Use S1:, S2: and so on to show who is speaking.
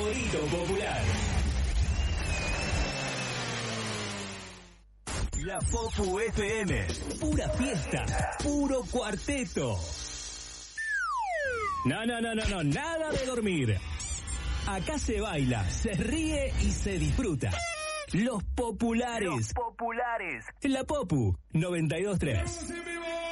S1: favorito popular. La Popu FM. Pura fiesta. Puro cuarteto. No, nada de dormir. Acá se baila, se ríe y se disfruta. Los populares. La Popu 92.3.